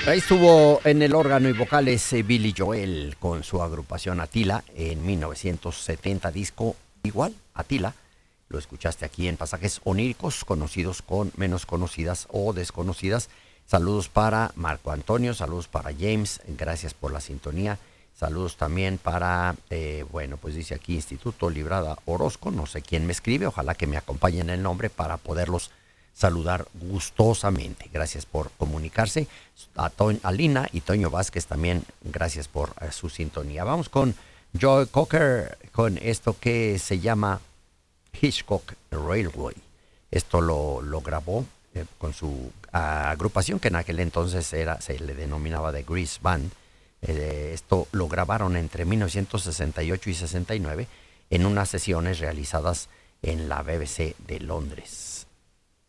Ahí estuvo en el órgano y vocales Billy Joel con su agrupación Attila en 1970, disco igual, Attila. Lo escuchaste aquí en Pasajes Oníricos, conocidos con menos conocidas o desconocidas. Saludos para Marco Antonio, saludos para James, gracias por la sintonía. Saludos también para, bueno, pues dice aquí Instituto Librada Orozco, no sé quién me escribe, ojalá que me acompañen el nombre para poderlos saludar gustosamente. Gracias por comunicarse. A Lina y Toño Vázquez también, gracias por su sintonía. Vamos con Joe Cocker, con esto que se llama Hitchcock Railway. Esto lo grabó con su agrupación que en aquel entonces se le denominaba The Grease Band. Esto lo grabaron entre 1968 y 69 en unas sesiones realizadas en la BBC de Londres.